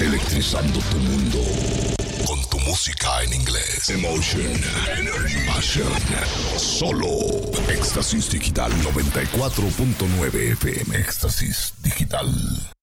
Electrizando tu mundo con tu música en inglés. Emotion, Energy, Passion. Solo Éxtasis Digital 94.9 FM. Éxtasis Digital.